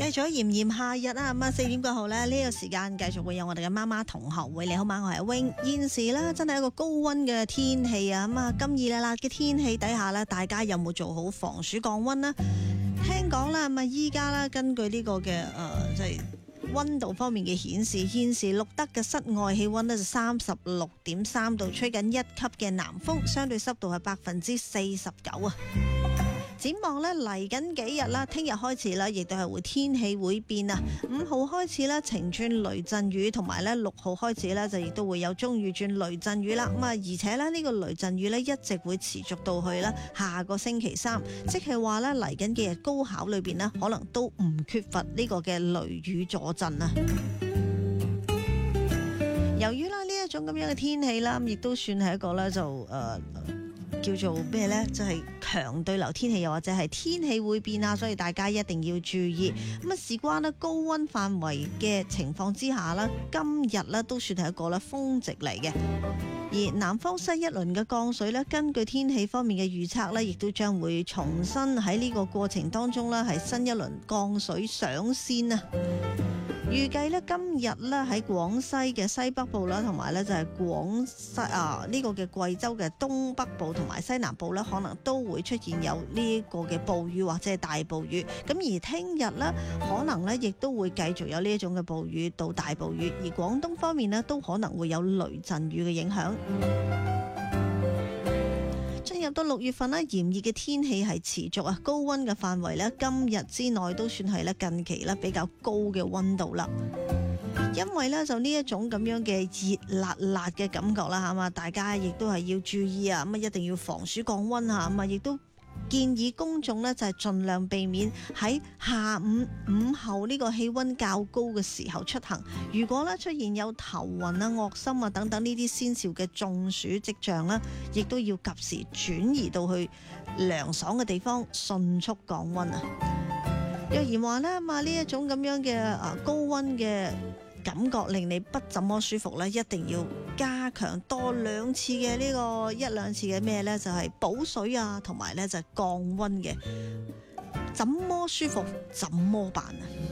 繼續炎炎夏日啊，咁啊4點9號咧呢個時間繼續會有我哋嘅媽媽同學會。你好嗎？我係阿 Wing。現時咧真係一個高溫嘅天氣啊，咁啊咁熱辣辣嘅天氣底下咧，大家有冇做好防暑降溫呢？聽講啦，咁啊依家啦根據呢個嘅即係溫度方面嘅顯示，現時錄得嘅室外氣溫呢就36.3度，吹緊1級嘅南風，相對濕度係49%啊。展望咧嚟緊幾日啦，聽日開始啦，亦都係會天氣會變啊。5號開始咧晴轉雷陣雨，同埋咧6號開始咧就亦都會有中雨轉雷陣雨啦。咁啊，而且咧呢個雷陣雨咧一直會持續到去咧下個星期3，即係話咧嚟緊幾日高考裏邊呢，可能都唔缺乏呢個嘅雷雨助陣啊。由於啦呢一種咁樣嘅天氣啦，亦都算係一個咧就叫做咩呢？就係強對流天氣，又或者係天氣會變啊，所以大家一定要注意。咁啊，事關呢高溫範圍嘅情況之下呢，今日呢都算係一個咧峰值嚟嘅。而南方新一輪嘅降水呢，根據天氣方面嘅預測呢，亦都將會重新喺呢個過程當中呢，係新一輪降水上先啊。預計咧今日咧喺廣西嘅西北部啦，同埋咧就係廣西呢個嘅貴州嘅東北部同埋西南部咧，可能都會出現有呢個嘅暴雨或者係大暴雨。咁而聽日咧，可能咧亦都會繼續有呢一種嘅暴雨到大暴雨，而廣東方面咧都可能會有雷陣雨嘅影響。進入到6月份咧，炎熱嘅天氣係持續啊，高溫嘅範圍咧，今日之內都算係咧近期咧比較高嘅溫度啦。因為咧就呢一種咁樣嘅熱辣辣嘅感覺啦，嚇嘛，大家亦都係要注意啊，咁啊一定要防暑降溫啊，咁啊亦都建議公眾呢就係盡量避免喺下午午後呢個氣溫較高嘅時候出行。如果呢出現有頭暈啊、噁心啊等等呢啲先兆嘅中暑跡象呢，亦都要及時轉移到去涼爽嘅地方，迅速降溫啊。若然話呢嘛，呢一種咁樣嘅高溫嘅感覺令你不怎麼舒服呢，一定要加強多2次嘅呢個1-2次嘅咩呢？就係補水啊，同埋呢就係降溫嘅，怎麼舒服怎麼辦啊！